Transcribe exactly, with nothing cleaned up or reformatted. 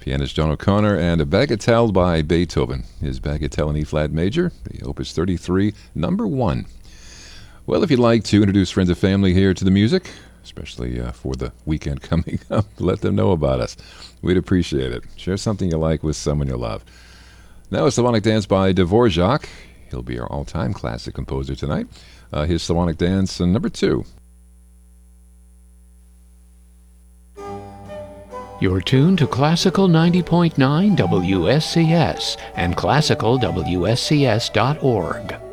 Pianist John O'Connor and a Bagatelle by Beethoven. His Bagatelle in E-flat major, the Opus thirty-three, number one. Well, if you'd like to introduce friends and family here to the music, especially uh, for the weekend coming up, let them know about us. We'd appreciate it. Share something you like with someone you love. Now a Slavonic Dance by Dvorak. He'll be our all-time classic composer tonight. Uh, his Slavonic Dance uh, number two. You're tuned to Classical ninety point nine W S C S and classical W S C S dot org.